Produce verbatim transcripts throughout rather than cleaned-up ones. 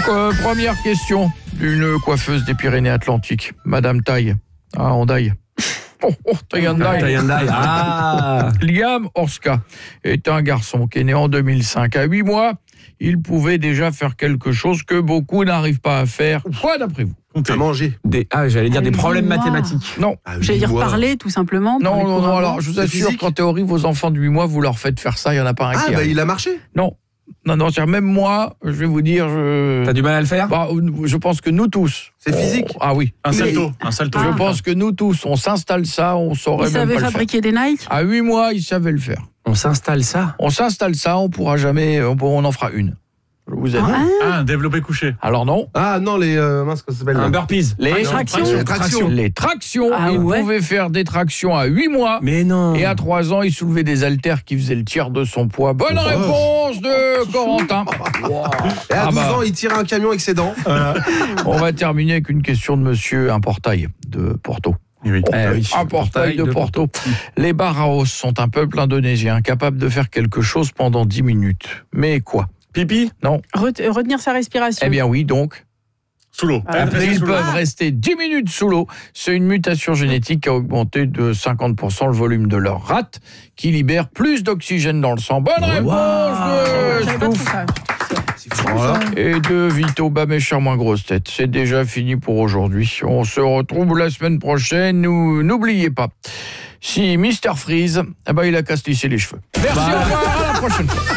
euh, première question d'une coiffeuse des Pyrénées-Atlantiques, Madame Taille. Ah, Hondaï. Oh, oh, Taillandaï. Ah. Liam Orska est un garçon qui est né en deux mille cinq. À huit mois, il pouvait déjà faire quelque chose que beaucoup n'arrivent pas à faire. Quoi d'après vous? À manger. Des, ah, j'allais dire Ah, des huit problèmes mois. mathématiques. Non. Ah, J'allais huit dire mois. parler, tout simplement. Non, parler non, non, couramment. alors je vous C'est assure physique qu'en théorie, vos enfants de huit mois, vous leur faites faire ça, il n'y en a pas un Ah, qui bah arrive. il a marché. Non, non, non, c'est-à-dire même moi, je vais vous dire, je... T'as du mal à le faire? Bah, je pense que nous tous... C'est on- physique. Ah oui. Un salto, un salto. Je pense que nous tous, on s'installe ça, on saurait Il même savait pas le faire. fabriquer des Nike. À huit mois, il savait le faire. On s'installe ça. On s'installe ça, on pourra jamais... On on en fera une. Je vous aide. Ah, Ah, un développé couché. Alors non. Ah non, les... Euh, mince, comment ça s'appelle Un là burpees. Les Traction. Les tractions. Les tractions. Ah il ouais. pouvait faire des tractions à huit mois. Mais non. Et à trois ans, il soulevait des haltères qui faisaient le tiers de son poids. Bonne Oh. réponse de Corentin. Et à Ah douze bah. ans, il tire un camion avec ses dents. On va terminer avec une question de monsieur Importail de Porto. Oui. Eh oui. Importail de de Porto. Les Baraos sont un peuple indonésien capable de faire quelque chose pendant dix minutes. Mais quoi? Pipi. Non. Ret- retenir sa respiration. Eh bien oui, donc. Sous l'eau. Ah, Rester Ils sous l'eau. peuvent rester dix minutes sous l'eau. C'est une mutation génétique qui a augmenté de cinquante pour cent le volume de leur rate, qui libère plus d'oxygène dans le sang. Bonne réponse de J'avais pas tout Stouff ça. Voilà. et de Vito, bah mes chers moins grosses têtes. C'est déjà fini pour aujourd'hui. On se retrouve la semaine prochaine. Nous, n'oubliez pas, si Mister Freeze, eh ben, il a qu'à se lisser les cheveux. Merci, au revoir, à la prochaine fois.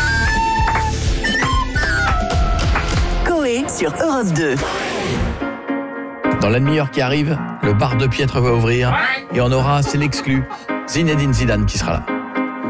Coé sur Europe deux. Dans la demi-heure qui arrive, le bar de Piètre va ouvrir et on aura, c'est l'exclu, Zinedine Zidane qui sera là.